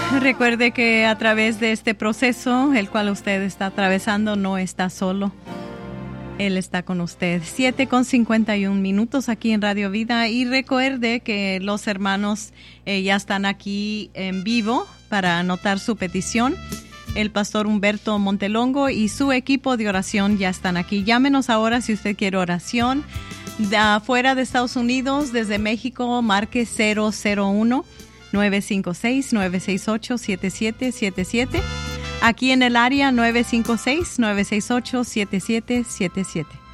Recuerde que a través de este proceso, el cual usted está atravesando, no está solo. Él está con usted. 7:51 aquí en Radio Vida. Y recuerde que los hermanos ya están aquí en vivo para anotar su petición. El pastor Humberto Montelongo y su equipo de oración ya están aquí. Llámenos ahora si usted quiere oración. Fuera de Estados Unidos, desde México, marque 001-956-968-7777. Aquí en el área, 956-968-7777.